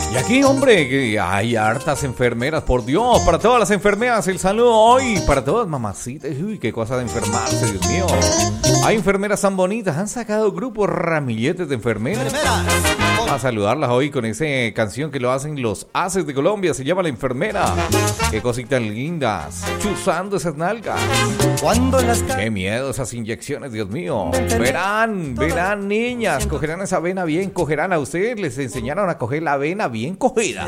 Y aquí, hombre, que hay hartas enfermeras, por Dios, para todas las enfermeras, el saludo hoy, para todas mamacitas, uy, qué cosa de enfermarse, Dios mío. Hay enfermeras tan bonitas, han sacado grupos ramilletes de enfermeras. A saludarlas hoy con esa canción que lo hacen los Haces de Colombia, se llama La Enfermera. Qué cositas lindas, chuzando esas nalgas. Qué miedo esas inyecciones, Dios mío. Verán, niñas, cogerán esa vena bien, cogerán a ustedes, les enseñaron a coger la vena bien cogida.